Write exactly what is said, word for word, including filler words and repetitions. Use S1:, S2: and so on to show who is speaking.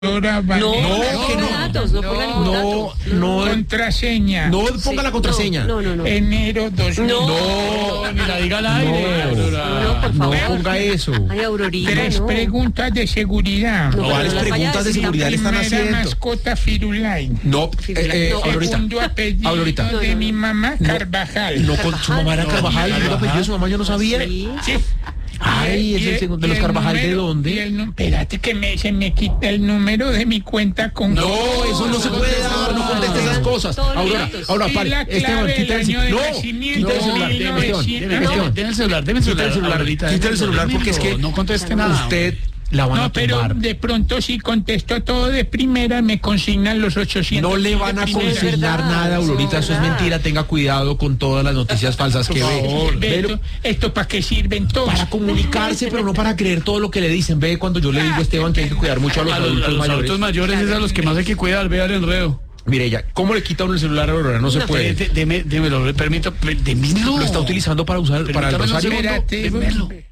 S1: Ahora va-
S2: No,
S3: No,
S2: no,
S3: que no.
S2: datos, no ponga ningún
S3: No,
S2: dato.
S3: no,
S1: Contraseña.
S3: no ponga la contraseña.
S2: No, no, no.
S1: Enero dos mil.
S2: No.
S3: No,
S4: Ni la diga al aire, Aurora.
S2: No, por
S3: no
S2: favor.
S3: ponga eso.
S2: Ay, Aurorita,
S1: Tres
S2: no.
S1: preguntas de seguridad.
S2: No,
S3: ¿Cuáles
S2: pero no las vaya a
S3: preguntas de
S2: decir
S3: seguridad le están
S1: Primera
S3: haciendo?
S1: mascota Firulais.
S3: No, eh, eh,
S2: No.
S3: Aurorita.
S1: Segundo apellido
S3: Aurorita.
S1: de
S2: No, no,
S1: mi
S2: no.
S1: mamá, Carvajal.
S3: No, con su mamá era Carvajal,
S4: No,
S3: el apellido de su mamá yo no sabía.
S2: Sí.
S1: Sí.
S3: Ay, es el segundo. ¿De los
S1: y el
S3: Carvajal de
S1: número-
S3: dónde?
S1: y el nu- espérate que me, se me quita el número de mi cuenta con...
S3: No, eso no se puede dar, no conteste esas cosas.
S2: Todos los
S3: Aurora,
S2: datos.
S3: Aurora,
S1: Y
S3: pare.
S1: la
S3: Esteban,
S1: clave
S3: quita el
S1: del año de
S3: No,
S1: nacimiento,
S3: quita el celular.
S1: mil
S3: Esteban,
S1: novecientos.
S3: Esteban,
S4: Den el celular, den el celular.
S3: Quita el celular,
S4: Aurorita,
S3: quita el
S4: démelo,
S3: celular, porque es que
S4: démelo, no conteste nada.
S3: usted la van a
S1: No, pero
S3: tumbar.
S1: de pronto si contesto todo de primera me consignan los ochocientos.
S3: No le van a
S1: de primera.
S3: consignar
S2: verdad,
S3: nada, Aurorita,
S2: eso
S3: eso
S2: es
S3: es
S2: verdad.
S3: mentira. Tenga cuidado con todas las noticias falsas que ve.
S1: Ve,
S3: Pero-
S1: esto, ¿esto para qué sirve entonces?
S3: Para comunicarse, pero no para creer todo lo que le dicen. Ve cuando yo le digo a Esteban que hay que cuidar mucho a los
S4: A los, a
S3: adultos
S4: los
S3: mayores.
S4: adultos mayores es a los que más hay que cuidar, vea el enredo.
S3: Mire ya, ¿cómo le quita uno el celular a Aurora? No se
S2: No.
S3: puede.
S4: De- Deme, démelo, le permito, démelo.
S3: Lo está utilizando para usar para el
S4: Permítame un
S3: rosario.
S4: segundo.
S1: Espérate,
S4: Démelo.
S1: hombre.